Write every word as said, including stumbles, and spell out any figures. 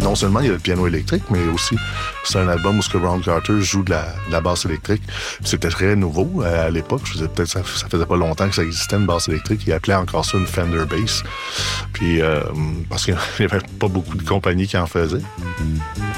non seulement il y a le piano électrique, mais aussi c'est un album où ce que Ron Carter joue de la, de la basse électrique. C'était très nouveau euh, à l'époque. Je faisais peut-être ça, ça faisait pas longtemps que ça existait une basse électrique. Il appelait encore ça une Fender Bass. Puis euh, parce qu'il n'y avait pas beaucoup de compagnies qui en faisaient.